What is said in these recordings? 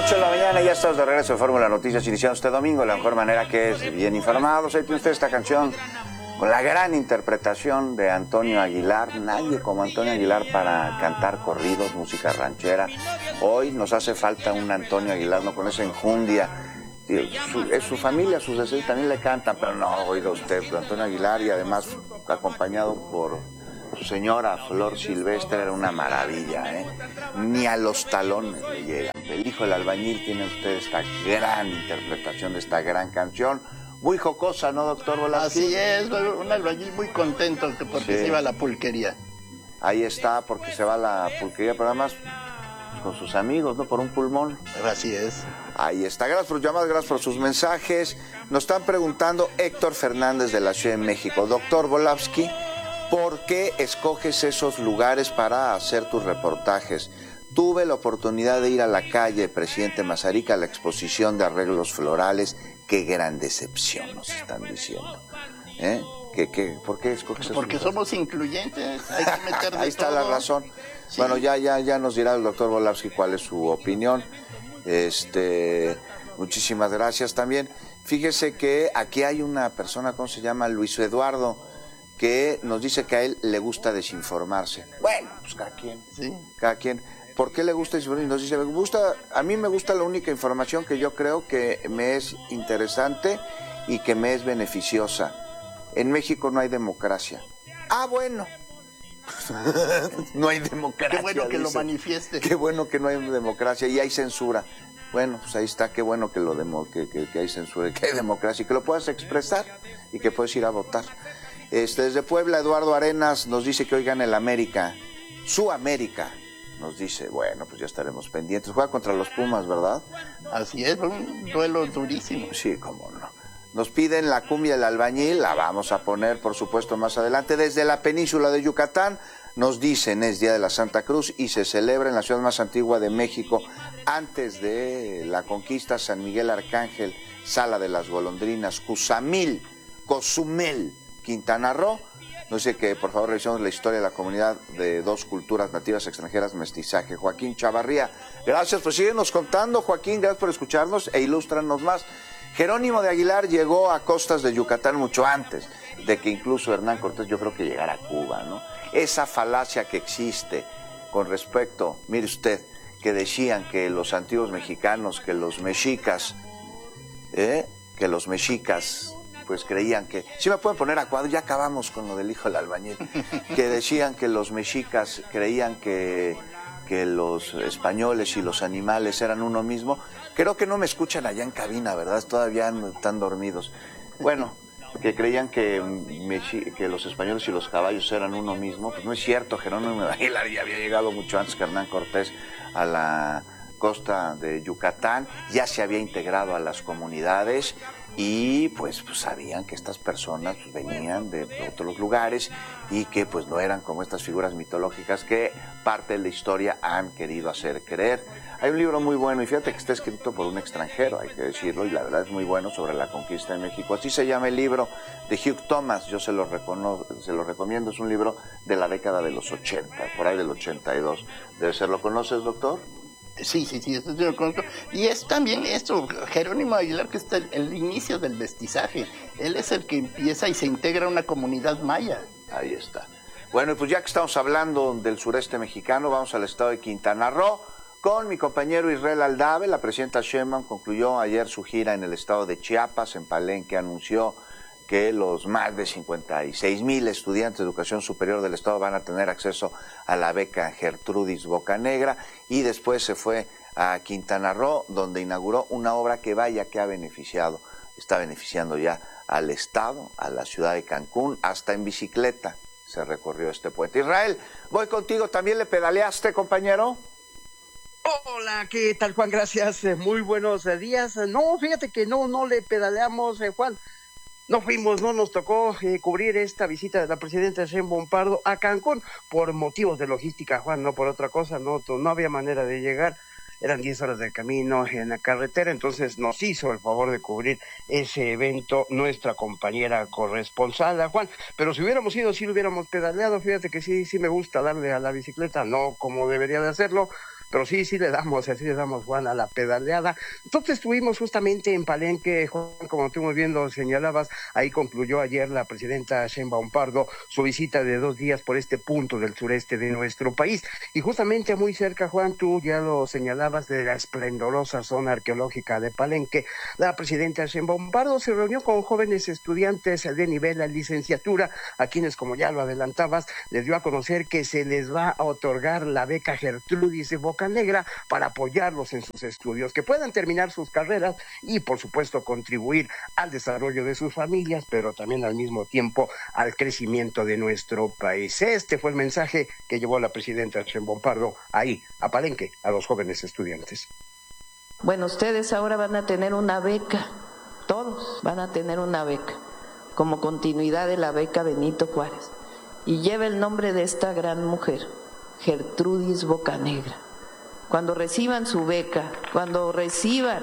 8 de la mañana, ya estamos de regreso en Fórmula Noticias, iniciando este domingo, la mejor manera que es bien informados. Ahí tiene usted esta canción con la gran interpretación de Antonio Aguilar. Nadie como Antonio Aguilar para cantar corridos, música ranchera. Hoy nos hace falta un Antonio Aguilar, no con esa enjundia. Su familia, sus descendientes también le cantan, pero no, oiga usted, Antonio Aguilar, y además acompañado por su señora Flor Silvestre, era una maravilla, ¿eh? Ni a los talones le llegan. El hijo del albañil tiene usted esta gran interpretación de esta gran canción. Muy jocosa, ¿no, doctor Volásquez? Así es, un albañil muy contento porque se iba a la pulquería. Ahí está, porque se va a la pulquería, pero además con sus amigos, ¿no? Por un pulmón. Así es. Ahí está. Gracias por sus llamadas, gracias por sus mensajes. Nos están preguntando Héctor Fernández de la Ciudad de México. Doctor Volásquez, ¿por qué escoges esos lugares para hacer tus reportajes? Tuve la oportunidad de ir a la calle Presidente Mazarik a la exposición de arreglos florales. Qué gran decepción nos están diciendo. ¿Por qué escoges esos Porque lugares? Somos incluyentes, hay que meter de Ahí está todo. la razón. Sí. Bueno, ya nos dirá el doctor Volásquez cuál es su opinión. Muchísimas gracias también. Fíjese que aquí hay una persona, ¿cómo se llama? Luis Eduardo, que nos dice que a él le gusta desinformarse. Bueno, pues cada quien. Sí. Cada quien. ¿Por qué le gusta desinformarse? Nos dice, a mí me gusta la única información que yo creo que me es interesante y que me es beneficiosa. En México no hay democracia. Ah, bueno. No hay democracia. Qué bueno que dice. lo manifieste. Qué bueno que no hay democracia y hay censura. Bueno, pues ahí está, qué bueno que que hay censura y que hay democracia y que lo puedas expresar y que puedes ir a votar. Desde Puebla, Eduardo Arenas nos dice que hoy gana el América. Su América, nos dice. Bueno, pues ya estaremos pendientes. Juega contra los Pumas, ¿verdad? Así es, un duelo durísimo. Sí, cómo no. Nos piden la cumbia del albañil, la vamos a poner, por supuesto, más adelante. Desde la península de Yucatán, nos dicen, es Día de la Santa Cruz y se celebra en la ciudad más antigua de México, antes de la conquista, San Miguel Arcángel, Sala de las Golondrinas, Cozumel, Quintana Roo. Nos dice que, por favor, revisemos la historia de la comunidad de dos culturas nativas extranjeras, mestizaje. Joaquín Chavarría, gracias, pues síguenos contando, Joaquín, gracias por escucharnos e ilústranos más. Jerónimo de Aguilar llegó a costas de Yucatán mucho antes de que incluso Hernán Cortés, yo creo que llegara a Cuba, ¿no? Esa falacia que existe con respecto, mire usted, que decían que los antiguos mexicanos, que los mexicas, pues creían que... Si me pueden poner a cuadro, ya acabamos con lo del hijo del albañil, que decían que los mexicas creían que los españoles y los animales eran uno mismo. Creo que no me escuchan allá en cabina, ¿verdad? Todavía están dormidos. Bueno, que creían que los españoles y los caballos eran uno mismo. Pues no es cierto, Jerónimo de Aguilar ya había llegado mucho antes que Hernán Cortés a la costa de Yucatán, ya se había integrado a las comunidades y pues sabían que estas personas venían de otros lugares y que pues no eran como estas figuras mitológicas que parte de la historia han querido hacer creer. Hay un libro muy bueno y fíjate que está escrito por un extranjero, hay que decirlo, y la verdad es muy bueno, sobre la conquista de México. Así se llama el libro de Hugh Thomas, yo se lo recomiendo, es un libro de la década de los 80, por ahí del 82. Debe ser, ¿lo conoces, doctor? Sí, esto yo lo conozco. Y es también esto, Jerónimo Aguilar, que está el inicio del mestizaje. Él es el que empieza y se integra a una comunidad maya. Ahí está. Bueno, pues ya que estamos hablando del sureste mexicano, vamos al estado de Quintana Roo con mi compañero Israel Aldave. La presidenta Sheinbaum concluyó ayer su gira en el estado de Chiapas. En Palenque anunció que los más de 56,000 estudiantes de educación superior del estado van a tener acceso a la beca Gertrudis Bocanegra, y después se fue a Quintana Roo, donde inauguró una obra que está beneficiando ya al estado, a la ciudad de Cancún, hasta en bicicleta se recorrió este puente. Israel, voy contigo, ¿también le pedaleaste, compañero? Hola, ¿qué tal, Juan? Gracias, muy buenos días. No, fíjate que no le pedaleamos, Juan. No fuimos, no nos tocó cubrir esta visita de la presidenta Sheinbaum Pardo a Cancún por motivos de logística, Juan, no por otra cosa, no había manera de llegar, eran 10 horas de camino en la carretera, entonces nos hizo el favor de cubrir ese evento nuestra compañera corresponsal, Juan, pero si hubiéramos ido, sí lo hubiéramos pedaleado, fíjate que sí me gusta darle a la bicicleta, no como debería de hacerlo, pero sí le damos, Juan, a la pedaleada. Entonces estuvimos justamente en Palenque, Juan, como tú muy bien lo señalabas, ahí concluyó ayer la presidenta Sheinbaum Pardo su visita de 2 días por este punto del sureste de nuestro país, y justamente muy cerca, Juan, tú ya lo señalabas, de la esplendorosa zona arqueológica de Palenque, la presidenta Sheinbaum Pardo se reunió con jóvenes estudiantes de nivel licenciatura, a quienes, como ya lo adelantabas, les dio a conocer que se les va a otorgar la beca Gertrudis de Bocanegra para apoyarlos en sus estudios, que puedan terminar sus carreras y, por supuesto, contribuir al desarrollo de sus familias, pero también al mismo tiempo al crecimiento de nuestro país. Este fue el mensaje que llevó la presidenta Sheinbaum Pardo ahí, a Palenque, a los jóvenes estudiantes. Bueno, ustedes ahora van a tener una beca, todos van a tener una beca, como continuidad de la beca Benito Juárez, y lleva el nombre de esta gran mujer, Gertrudis Bocanegra. Cuando reciban su beca, cuando reciban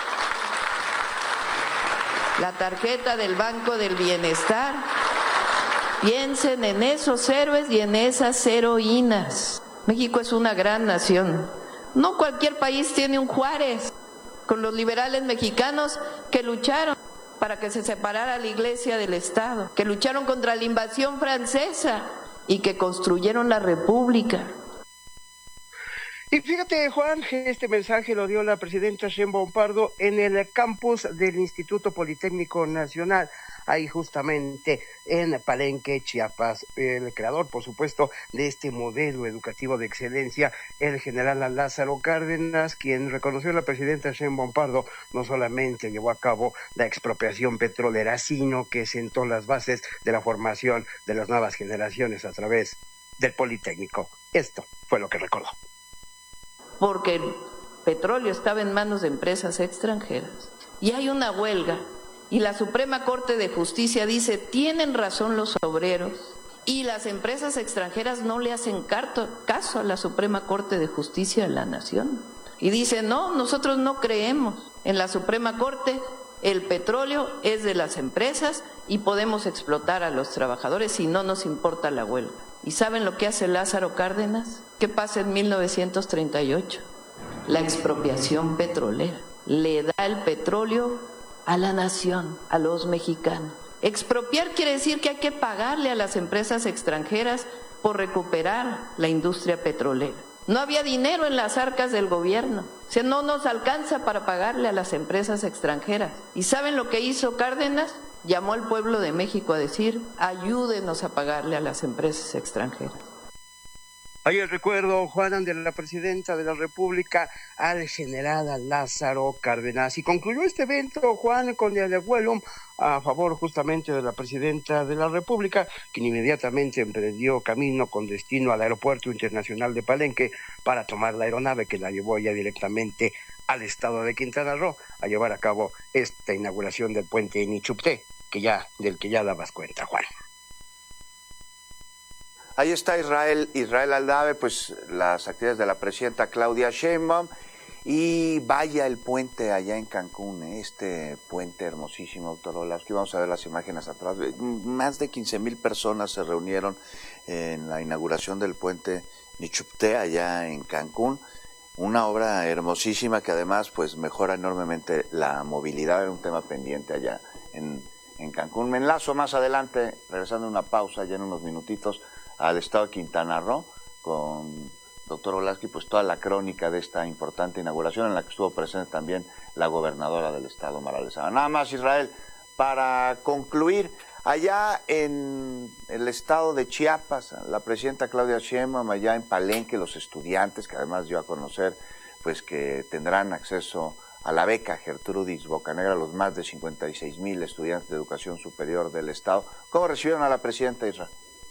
la tarjeta del Banco del Bienestar, piensen en esos héroes y en esas heroínas. México es una gran nación. No cualquier país tiene un Juárez, con los liberales mexicanos que lucharon para que se separara la Iglesia del Estado, que lucharon contra la invasión francesa y que construyeron la República. Y fíjate, Juan, este mensaje lo dio la presidenta Sheinbaum Pardo en el campus del Instituto Politécnico Nacional, ahí justamente en Palenque, Chiapas. El creador, por supuesto, de este modelo educativo de excelencia, el general Lázaro Cárdenas, quien reconoció a la presidenta Sheinbaum Pardo, no solamente llevó a cabo la expropiación petrolera, sino que sentó las bases de la formación de las nuevas generaciones a través del Politécnico. Esto fue lo que recordó. Porque el petróleo estaba en manos de empresas extranjeras y hay una huelga y la Suprema Corte de Justicia dice, tienen razón los obreros, y las empresas extranjeras no le hacen caso a la Suprema Corte de Justicia de la Nación y dicen, no, nosotros no creemos en la Suprema Corte, el petróleo es de las empresas y podemos explotar a los trabajadores y no nos importa la huelga. ¿Y saben lo que hace Lázaro Cárdenas? ¿Qué pasa en 1938? La expropiación petrolera. Le da el petróleo a la nación, a los mexicanos. Expropiar quiere decir que hay que pagarle a las empresas extranjeras por recuperar la industria petrolera. No había dinero en las arcas del gobierno, o sea, no nos alcanza para pagarle a las empresas extranjeras. ¿Y saben lo que hizo Cárdenas? Llamó al pueblo de México a decir, ayúdenos a pagarle a las empresas extranjeras. Ahí el recuerdo, Juan, de la presidenta de la República al general Lázaro Cárdenas. Y concluyó este evento, Juan, con el vuelo a favor justamente de la presidenta de la República, quien inmediatamente emprendió camino con destino al Aeropuerto Internacional de Palenque para tomar la aeronave que la llevó ya directamente al estado de Quintana Roo a llevar a cabo esta inauguración del puente Nichupté, del que ya dabas cuenta, Juan. Ahí está Israel Aldave, pues las actividades de la presidenta Claudia Sheinbaum, y vaya el puente allá en Cancún, este puente hermosísimo, doctor Olavsky. Vamos a ver las imágenes atrás. Más de 15,000 personas se reunieron en la inauguración del puente Nichupté allá en Cancún. Una obra hermosísima que además pues mejora enormemente la movilidad, era un tema pendiente allá en Cancún. Me enlazo más adelante, regresando a una pausa ya en unos minutitos, al estado de Quintana Roo con doctor Olavsky, pues toda la crónica de esta importante inauguración en la que estuvo presente también la gobernadora del estado, Mara Lezama. Nada más, Israel, para concluir, allá en el estado de Chiapas, la presidenta Claudia Sheinbaum, allá en Palenque, los estudiantes, que además dio a conocer pues que tendrán acceso a la beca Gertrudis Bocanegra, los más de 56,000 estudiantes de educación superior del estado. ¿Cómo recibieron a la presidenta, Israel?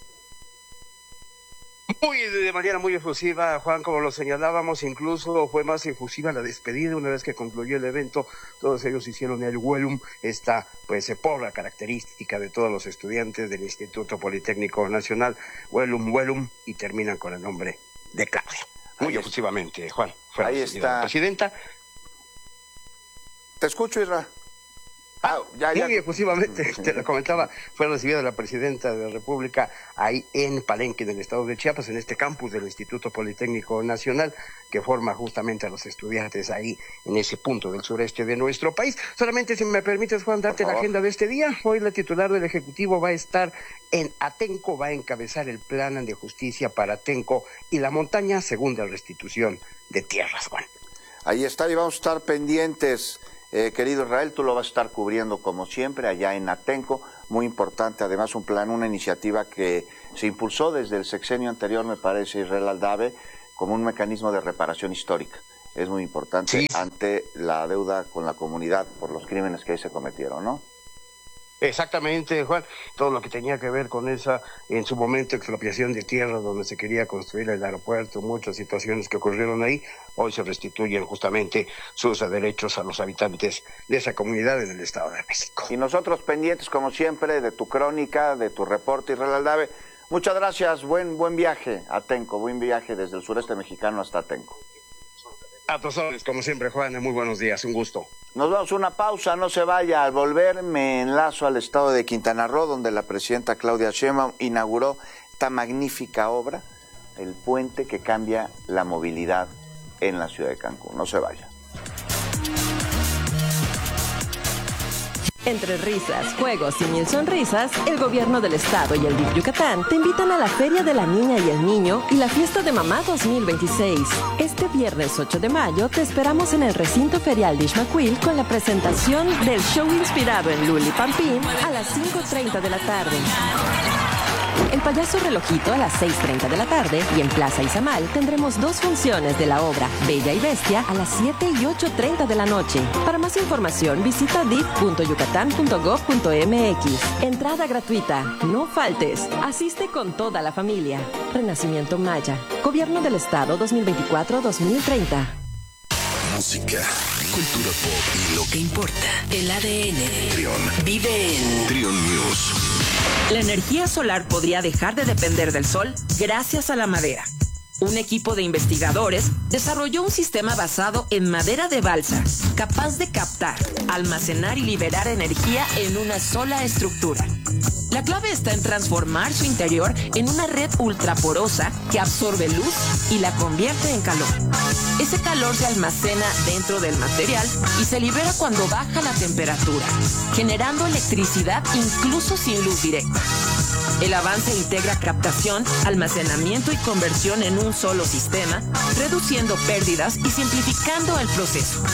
De manera muy efusiva, Juan, como lo señalábamos, incluso fue más efusiva la despedida. Una vez que concluyó el evento, todos ellos hicieron el welum, esta pues porra característica de todos los estudiantes del Instituto Politécnico Nacional, welum, y terminan con el nombre de Claudia. Muy efusivamente, Juan. Ahí está. La presidenta. Te escucho, Israel. Muy efusivamente, te lo comentaba, fue recibida la presidenta de la República ahí en Palenque, en el estado de Chiapas, en este campus del Instituto Politécnico Nacional, que forma justamente a los estudiantes ahí en ese punto del sureste de nuestro país. Solamente si me permites, Juan, darte la agenda de este día. Hoy la titular del Ejecutivo va a estar en Atenco, va a encabezar el plan de justicia para Atenco y la montaña, según la restitución de tierras, Juan. Ahí está, y vamos a estar pendientes. Querido Israel, tú lo vas a estar cubriendo como siempre allá en Atenco, muy importante, además un plan, una iniciativa que se impulsó desde el sexenio anterior, me parece, Israel Aldave, como un mecanismo de reparación histórica. Es muy importante ante la deuda con la comunidad por los crímenes que ahí se cometieron, ¿no? Exactamente, Juan, todo lo que tenía que ver con esa, en su momento, expropiación de tierras donde se quería construir el aeropuerto, muchas situaciones que ocurrieron ahí, hoy se restituyen justamente sus derechos a los habitantes de esa comunidad en el Estado de México. Y nosotros pendientes, como siempre, de tu crónica, de tu reporte, Israel Aldave. Muchas gracias, buen viaje a Atenco, buen viaje desde el sureste mexicano hasta Atenco. A tus órdenes, como siempre, Juan, muy buenos días, un gusto. Nos vamos a una pausa, no se vaya. Al volver me enlazo al estado de Quintana Roo, donde la presidenta Claudia Sheinbaum inauguró esta magnífica obra, el puente que cambia la movilidad en la ciudad de Cancún. No se vaya. Entre risas, juegos y 1000 sonrisas, el gobierno del estado y el DIF Yucatán te invitan a la Feria de la Niña y el Niño y la Fiesta de Mamá 2026. Este viernes 8 de mayo te esperamos en el recinto ferial de Ixmaquil con la presentación del show inspirado en Luli Pampín a las 5:30 de la tarde. El payaso relojito a las 6:30 de la tarde y en Plaza Izamal tendremos 2 funciones de la obra Bella y Bestia a las 7 y 8:30 de la noche. Para más información visita dif.yucatán.gov.mx. Entrada gratuita. No faltes. Asiste con toda la familia. Renacimiento Maya. Gobierno del Estado 2024-2030. Música, cultura pop y lo que importa. El ADN. Trión. Vive en Trión News. La energía solar podría dejar de depender del sol gracias a la madera. Un equipo de investigadores desarrolló un sistema basado en madera de balsa, capaz de captar, almacenar y liberar energía en una sola estructura. La clave está en transformar su interior en una red ultraporosa que absorbe luz y la convierte en calor. Ese calor se almacena dentro del material y se libera cuando baja la temperatura, generando electricidad incluso sin luz directa. El avance integra captación, almacenamiento y conversión en un solo sistema, reduciendo pérdidas y simplificando el proceso.